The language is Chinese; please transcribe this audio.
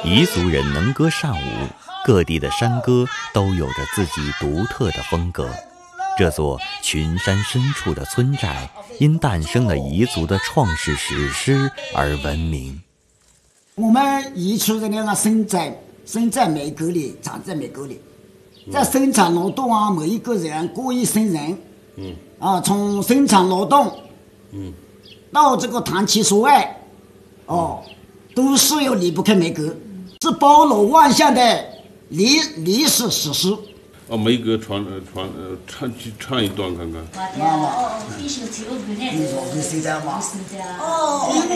彝族人能歌善舞，各地的山歌都有着自己独特的风格。这座群山深处的村寨，因诞生了彝族的创世史诗而闻名。 我们彝族人呢，生在美国里，长在美国里，在生产劳动啊，每一个人过一生人，从生产劳动，到这个谈情说爱，都是要离不开梅歌，是包罗万象的历史史诗。 梅歌唱一段看看。